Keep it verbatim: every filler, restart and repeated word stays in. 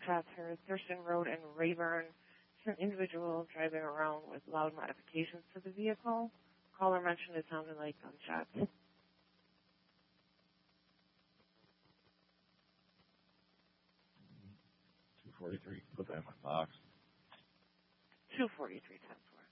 pass here, Thurston Road in Rayburn. There's an individual driving around with loud modifications to the vehicle. Caller mentioned it sounded like gunshots. two forty-three, put that in my box. two forty-three ten four.